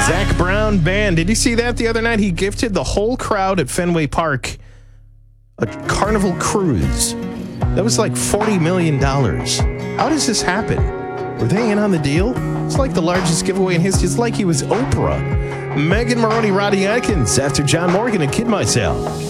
Zach Brown Band. Did you see that the other night? He gifted the whole crowd at Fenway Park a Carnival cruise. That was like $40 million. How does this happen? Were they in on the deal? It's like the largest giveaway in history. It's like he was Oprah. Megan Maroney, Roddy Atkins, after John Morgan and Kid Myself.